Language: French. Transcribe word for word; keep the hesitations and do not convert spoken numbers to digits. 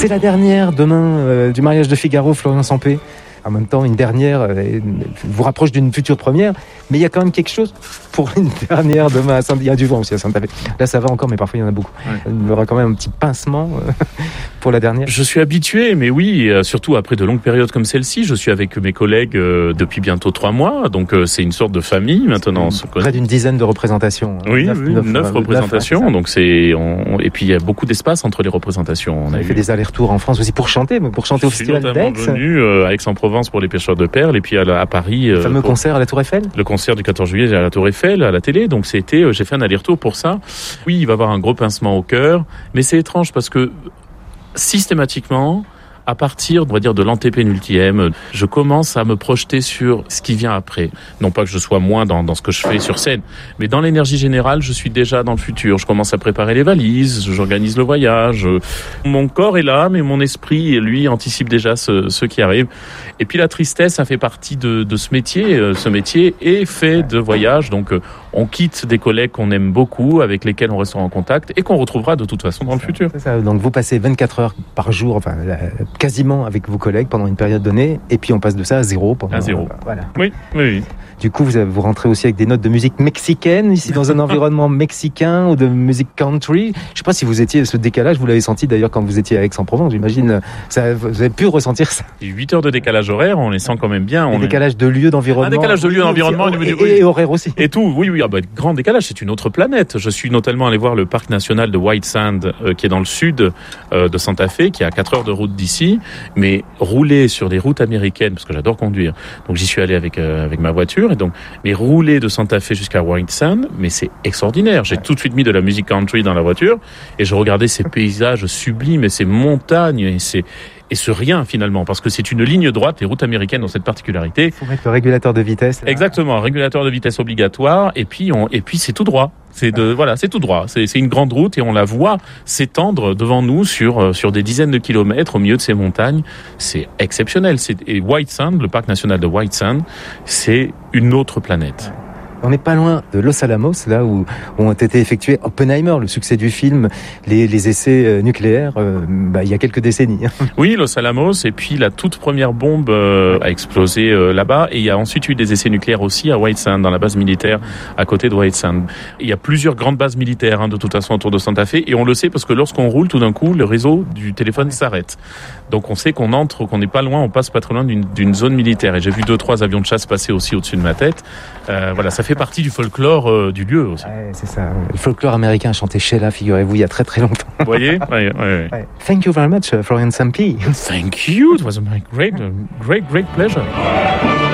C'est la dernière demain euh, du mariage de Figaro, Florian Sampé. En même temps, une dernière euh, vous rapproche d'une future première, mais il y a quand même quelque chose pour une dernière demain à Saint. Il y a du vent aussi à Saint-Avé. Là, ça va encore, mais parfois il y en a beaucoup. Ouais. Il y aura quand même un petit pincement euh, pour la dernière. Je suis habitué, mais oui, euh, surtout après de longues périodes comme celle-ci, je suis avec mes collègues euh, depuis bientôt trois mois, donc euh, c'est une sorte de famille maintenant. C'est près d'une dizaine de représentations. Oui, neuf, oui, neuf, neuf représentations, neuf, ouais, donc c'est on... et puis il y a beaucoup d'espace entre les représentations. On Vous a avez eu... fait des allers-retours en France aussi pour chanter, mais pour chanter je au festival d'Aix. Je suis notamment venu euh, à Aix-en-Provence pour les pêcheurs de perles, et puis à, la, à Paris. Le fameux pour... concert à la Tour Eiffel. Le concert du quatorze juillet à la Tour Eiffel, à la télé. Donc c'était, euh, j'ai fait un aller-retour pour ça. Oui, il va y avoir un gros pincement au cœur, mais c'est étrange parce que systématiquement, à partir, on va dire, de l'antépénultième, je commence à me projeter sur ce qui vient après. Non pas que je sois moins dans, dans ce que je fais sur scène, mais dans l'énergie générale, je suis déjà dans le futur. Je commence à préparer les valises, j'organise le voyage. Mon corps est là, mais mon esprit, lui, anticipe déjà ce, ce qui arrive. Et puis la tristesse, ça fait partie de, de ce métier. Ce métier est fait de voyage, donc on quitte des collègues qu'on aime beaucoup, avec lesquels on restera en contact et qu'on retrouvera de toute façon dans le futur. C'est ça. Donc vous passez vingt-quatre heures par jour, enfin quasiment avec vos collègues pendant une période donnée, et puis on passe de ça à zéro. Pendant, à zéro. Voilà. Oui, oui, oui. Du coup, vous, avez, vous rentrez aussi avec des notes de musique mexicaine, ici dans un environnement mexicain ou de musique country. Je ne sais pas si vous étiez, ce décalage, vous l'avez senti d'ailleurs quand vous étiez à Aix-en-Provence, j'imagine. Ça, vous avez pu ressentir ça. Et huit heures de décalage horaire, on les sent quand même bien. Un décalage est... de lieu, d'environnement. Un décalage de lieu, d'environnement. Et, et, et horaire aussi. Et tout, oui, oui. Ah bah, grand décalage, c'est une autre planète. Je suis notamment allé voir le parc national de White Sand, euh, qui est dans le sud euh, de Santa Fe, qui est à quatre heures de route d'ici. Mais rouler sur des routes américaines, parce que j'adore conduire, donc j'y suis allé avec, euh, avec ma voiture, et donc, mais rouler de Santa Fe jusqu'à White Sand, mais c'est extraordinaire. J'ai ouais. tout de suite mis de la musique country dans la voiture, et je regardais ces paysages sublimes, et ces montagnes, et ces... et ce rien finalement, parce que c'est une ligne droite, les routes américaines ont cette particularité. Il faut mettre le régulateur de vitesse. Là. Exactement, régulateur de vitesse obligatoire, et puis on, et puis c'est tout droit. C'est de, voilà, c'est tout droit. C'est, c'est une grande route et on la voit s'étendre devant nous sur, sur des dizaines de kilomètres au milieu de ces montagnes. C'est exceptionnel. C'est, et White Sand, le parc national de White Sand, c'est une autre planète. Ouais. On n'est pas loin de Los Alamos, là où, où ont été effectués Oppenheimer, le succès du film, les, les essais nucléaires, euh, bah, il y a quelques décennies. Oui, Los Alamos, et puis la toute première bombe euh, a explosé euh, là-bas, et il y a ensuite eu des essais nucléaires aussi à White Sand, dans la base militaire à côté de White Sand. Il y a plusieurs grandes bases militaires, hein, de toute façon, autour de Santa Fe, et on le sait parce que lorsqu'on roule, tout d'un coup, le réseau du téléphone s'arrête. Donc on sait qu'on entre, qu'on n'est pas loin, on passe pas trop loin d'une, d'une zone militaire. Et j'ai vu deux, trois avions de chasse passer aussi au-dessus de ma tête. Euh, voilà, ça fait partie du folklore euh, du lieu aussi. Ouais, c'est ça. Le folklore américain a chanté Sheila, figurez-vous, il y a très très longtemps. Vous voyez, ouais, ouais, ouais. Thank you very much, Florian Sampé. Thank you. It was a great, great, great pleasure.